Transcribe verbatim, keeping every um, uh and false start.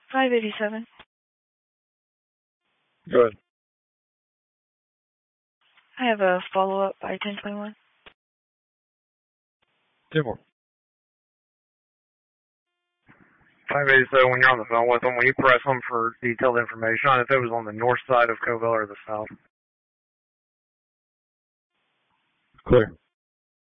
five eighty-seven. Go ahead. I have a follow-up by ten twenty-one. Two more. five eighty-seven, when you're on the phone with them, when you press them for detailed information on if it was on the north side of Covell or the south. Clear.